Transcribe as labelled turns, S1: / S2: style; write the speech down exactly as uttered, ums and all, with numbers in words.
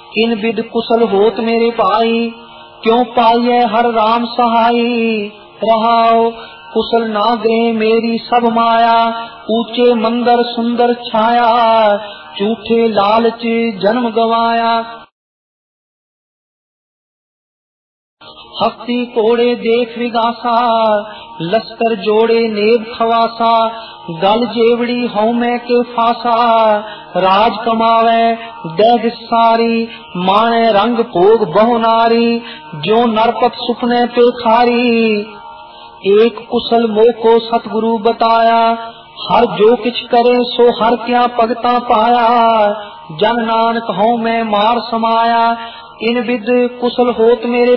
S1: In with कुशल होत मेरे भाई, क्यों पाइए हर राम सहाई। रहाओ कुशल नागरे मेरी सब माया, ऊंचे मंदिर सुंदर छाया, झूठे लालच जन्म गवाया। हस्ती कोड़े देख विगासा, लश्कर जोड़े नेब खवासा, गल जेवड़ी हौमे के फासा, राज कमावे दैग सारी, माने रंग भोग बहु नारी, जो नरपत सुपने पे खारी। एक कुशल मोह को सतगुरु बताया, हर जो किछ करे सो हर क्या भगता पाया, जन नानक हौं मैं मार समाया। इन विद कुशल होत मेरे